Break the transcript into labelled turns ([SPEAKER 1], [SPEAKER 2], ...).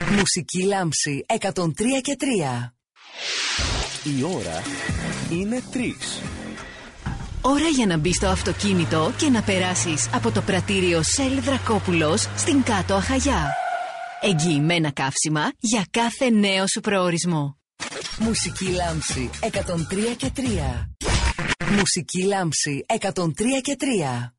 [SPEAKER 1] Μουσική λάμψη 103 και 3.
[SPEAKER 2] Η ώρα είναι 3.
[SPEAKER 1] Ώρα για να μπεις στο αυτοκίνητο και να περάσεις από το πρατήριο Shell Δρακόπουλος στην Κάτω Αχαγιά. Εγγυημένα καύσιμα για κάθε νέο σου προορισμό. Μουσική λάμψη 103 και 3. Μουσική λάμψη 103 και 3.